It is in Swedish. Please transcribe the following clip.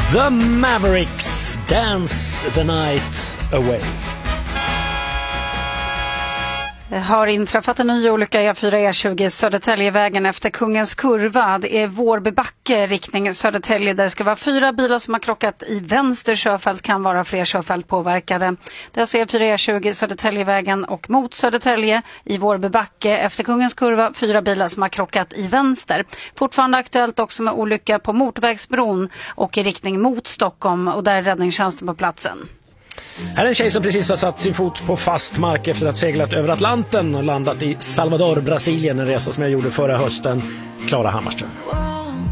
The Mavericks, Dance the Night Away. Det har inträffat en ny olycka i A4 E20 Södertäljevägen efter Kungens kurva. Det är Vårbybacke riktning Södertälje där det ska vara 4 bilar som har krockat i vänster körfält, kan vara fler körfält påverkade. Där ser A4 E20 Södertäljevägen och mot Södertälje i Vårbybacke efter Kungens kurva 4 bilar som har krockat i vänster. Fortfarande aktuellt också med olycka på Motorvägsbron och i riktning mot Stockholm och där är räddningstjänsten på platsen. Här är en tjej som precis har satt sin fot på fast mark efter att seglat över Atlanten och landat i Salvador, Brasilien, en resa som jag gjorde förra hösten. Klara Hammarström.